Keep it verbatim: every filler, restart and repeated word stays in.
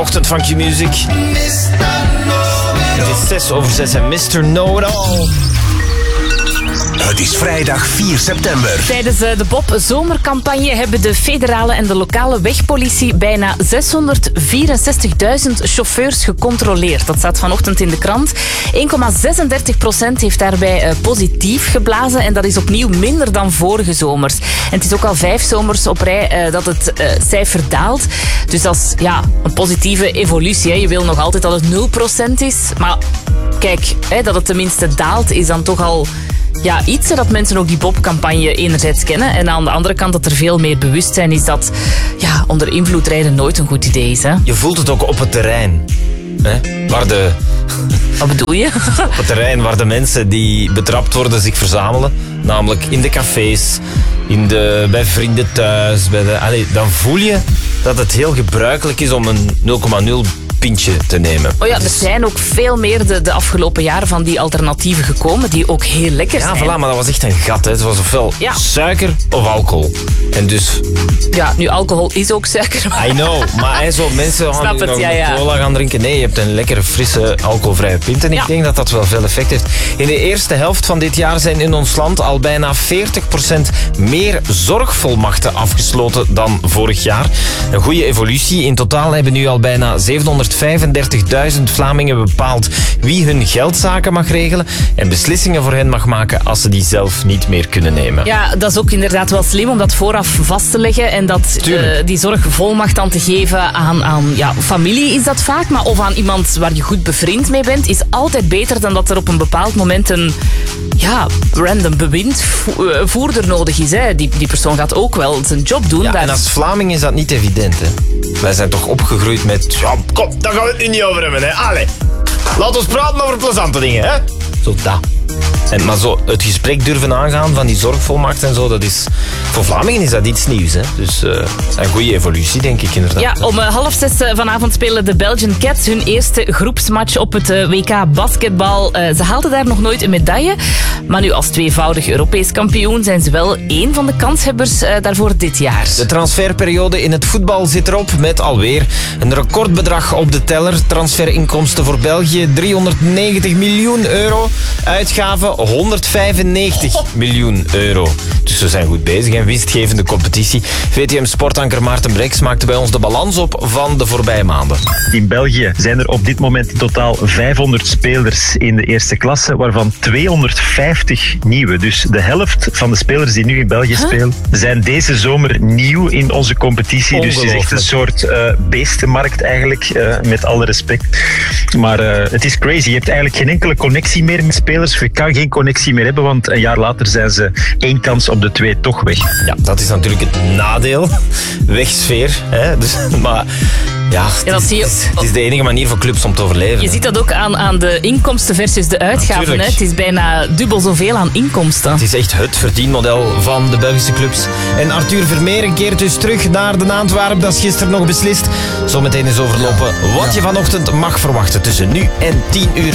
ochtend van Q-Music. Het is zes over zes en mister Know-it-all. Het is vrijdag vier september. Tijdens de Bob Zomercampagne hebben de federale en de lokale wegpolitie bijna zeshonderdvierenzestigduizend chauffeurs gecontroleerd. Dat staat vanochtend in de krant. één komma zesendertig procent heeft daarbij positief geblazen en dat is opnieuw minder dan vorige zomers. En het is ook al vijf zomers op rij dat het cijfer daalt. Dus dat is ja, een positieve evolutie. Hè. Je wil nog altijd dat het nul procent is. Maar kijk, hè, dat het tenminste daalt is dan toch al... Ja, iets dat mensen ook die Bob-campagne enerzijds kennen. En aan de andere kant dat er veel meer bewustzijn is dat ja, onder invloed rijden nooit een goed idee is. Hè? Je voelt het ook op het terrein. Hè? Waar de... Wat bedoel je? Op het terrein waar de mensen die betrapt worden zich verzamelen. Namelijk in de cafés, in de, bij vrienden thuis. Bij de, allee, dan voel je dat het heel gebruikelijk is om een nul komma nul pintje te nemen. Oh ja, er zijn ook veel meer de, de afgelopen jaren van die alternatieven gekomen die ook heel lekker ja, zijn. Ja, voilà, maar dat was echt een gat. Hè. Het was ofwel ja. suiker of alcohol. En dus... Ja, nu alcohol is ook suiker. I know, maar hij zo mensen gaan nu nog ja, ja. cola gaan drinken. Nee, je hebt een lekkere, frisse, alcoholvrije pint. En ik ja. denk dat dat wel veel effect heeft. In de eerste helft van dit jaar zijn in ons land al bijna veertig procent meer zorgvolmachten afgesloten dan vorig jaar. Een goede evolutie. In totaal hebben nu al bijna zevenhonderdvijfendertigduizend Vlamingen bepaald wie hun geldzaken mag regelen en beslissingen voor hen mag maken als ze die zelf niet meer kunnen nemen. Ja, dat is ook inderdaad wel slim om dat vooraf vast te leggen en dat uh, die zorgvolmacht dan te geven aan, aan ja, familie is dat vaak, maar of aan iemand waar je goed bevriend mee bent, is altijd beter dan dat er op een bepaald moment een ja, random bewindvoerder nodig is. Hè. Die, die persoon gaat ook wel zijn job doen. Ja, daar... En als Vlaming is dat niet evident. Hè. Wij zijn toch opgegroeid met... Ja, kom, daar gaan we het nu niet over hebben. Hè. Allee, laat ons praten over plezante dingen. Hè. Zo dat. En, maar zo het gesprek durven aangaan van die zorgvolmacht en zo, dat is... Voor Vlamingen is dat iets nieuws. Hè. Dus uh, een goede evolutie, denk ik inderdaad. Ja, om uh, half zes uh, vanavond spelen de Belgian Cats hun eerste groepsmatch op het uh, W K basketbal. Uh, ze haalden daar nog nooit een medaille. Maar nu als tweevoudig Europees kampioen zijn ze wel één van de kanshebbers uh, daarvoor dit jaar. De transferperiode in het voetbal zit erop met alweer een recordbedrag op de teller. Transferinkomsten voor België driehonderdnegentig miljoen euro. Uitgaven honderdvijfennegentig miljoen euro. Dus we zijn goed bezig en winstgevende competitie. V T M sportanker Maarten Breks maakte bij ons de balans op van de voorbije maanden. In België zijn er op dit moment in totaal vijfhonderd spelers in de eerste klasse, waarvan tweehonderdvijftig nieuwe. Dus de helft van de spelers die nu in België huh? spelen, zijn deze zomer nieuw in onze competitie. Dus het is echt een soort uh, beestenmarkt eigenlijk, uh, met alle respect. Maar uh, het is crazy. Je hebt eigenlijk geen enkele connectie meer met spelers. Je kan geen connectie meer hebben, want een jaar later zijn ze één kans op de twee toch weg. Ja, dat is natuurlijk het nadeel. Wegsfeer. Hè? Dus, maar ja, het, ja, dat is, zie je, het, is, het is de enige manier voor clubs om te overleven. Je ziet dat ook aan, aan de inkomsten versus de uitgaven. Hè? Het is bijna dubbel zoveel aan inkomsten. Het is echt het verdienmodel van de Belgische clubs. En Arthur Vermeeren keert dus terug naar de Antwerpen. Dat is gisteren nog beslist. Zometeen is overlopen wat je vanochtend mag verwachten tussen nu en tien uur.